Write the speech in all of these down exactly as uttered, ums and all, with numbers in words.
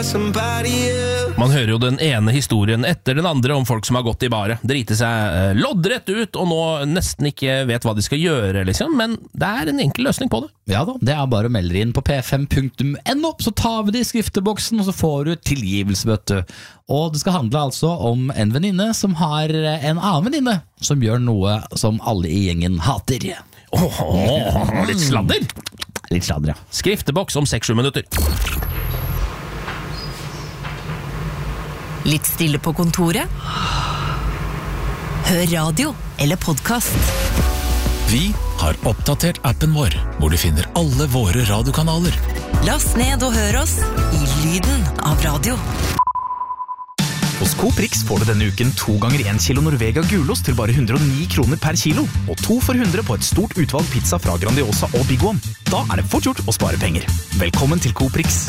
Man hører jo den ene historien etter den andre om folk som har gått i bare, drite seg loddrett ut og nå nesten ikke vet hva de skal gjøre, liksom. Men det er en enkel løsning på det. Ja da, det er bare å melde inn på p fem punktum no, så tar vi det i skrifteboksen, og så får du tilgivelse, vet du. Og det skal handle altså om en venninne som har en annen venninne som gjør noe som alle i gjengen hater. Åh, åh, litt sladder. Litt sladder, ja. Skrifteboks om seks sju minutter. Litt stille på kontoret? Hør radio eller podcast. Vi har oppdatert appen vår, hvor du finner alle våre radiokanaler. Last ned og hør oss i lyden av radio. Hos Coop Rix får du denne uken to ganger en kilo Norvega gulost til bare hundre og ni kroner per kilo, og to for hundre på et stort utvalg pizza fra Grandiosa og Big One. Da er det fort gjort å spare penger. Velkommen til Coop Rix.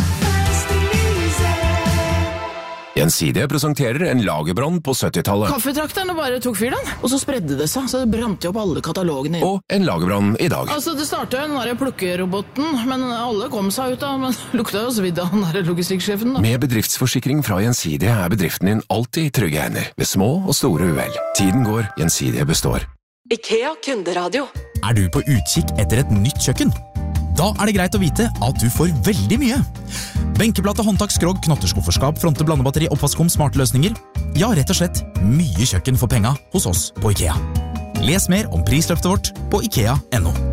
Gjensidige presenterer en lagerbrann på syttitallet. Kaffetrakterne bare tok fyr den, og så spredde det seg, så det brant jo opp alle katalogene. Og en lagerbrann i dag. Altså, det startet jo den der plukkeroboten, men alle kom seg ut da, men lukta jo svidd av den der logistikksjefen da. Med bedriftsforsikring fra Gjensidige er bedriften din alltid i trygge hender, ved små og store uhell. Tiden går, Gjensidige består. IKEA kunderadio. Er du på utkikk etter et nytt kjøkken? Da er det greit å vite at du får veldig mye. Benkeplate, håndtak, skrog, knotterskufferskap, fronte, blandebatteri, oppvaskkum, smarte løsninger. Ja, rett og slett mye kjøkken for penga hos oss på IKEA. Les mer om prisløftet vårt på ikea punktum no.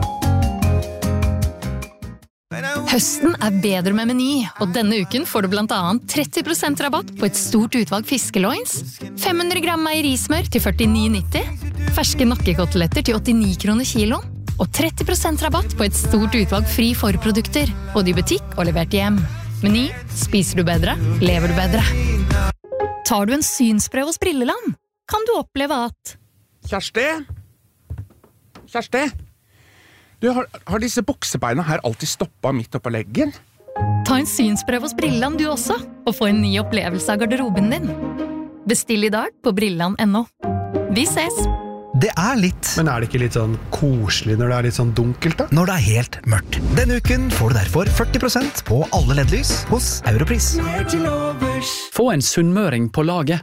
Høsten er bedre med Meny, og denne uken får du blant annet tretti prosent rabatt på et stort utvalg fiskeloins, fem hundre gram meierismør til førtini nitti, ferske nakkekoteletter til åttini kroner kilo, og tretti prosent rabatt på et stort utvalg fri forprodukter, både i butikk og levert hjem. Meny, spiser du bedre, lever du bedre. Tar du en synsprøve hos Brilleland, kan du oppleve at... Kjersti? Kjersti? Du, har, har disse buksebeina her alltid stoppet midt oppå leggen? Ta en synsprøve hos Brilleland du også, og få en ny opplevelse av garderoben din. Bestill i dag på brilleland punktum no. Vi ses! Det er litt. Men er det ikke litt sånn koselig når det er litt sånn dunkelt da? Når det er helt mørkt. Denne uken får du derfor førti prosent på alle L E D-lys hos Europris. Få en sunnmøring på laget.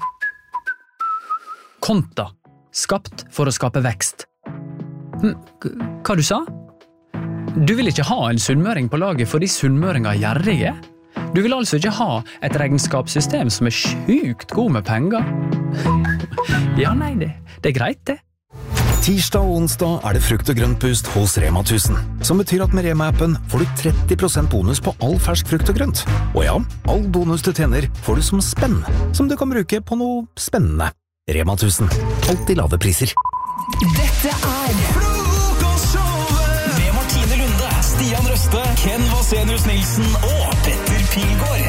Konta. Skapt for å skape vekst. Hva du sa? Du vil ikke ha en sunnmøring på laget fordi sunnmøringer er gjerrige? Du vil altså ikke ha et regnskapssystem som er sjukt god med penger? Ja, nei, det, det er greit det. Tirsdag og onsdag er det frukt og grønt boost hos Rema tusen, som betyr at med Rema-appen får du tretti prosent bonus på all fersk frukt og grønt. Og ja, all bonus du tjener får du som spenn, som du kan bruke på noe spennende. Rema tusen, alltid lave priser. Dette er Frokostshowet med Martine Lunde, Stian Røste, Ken Vasenius Nilsen og Petter Pilgaard.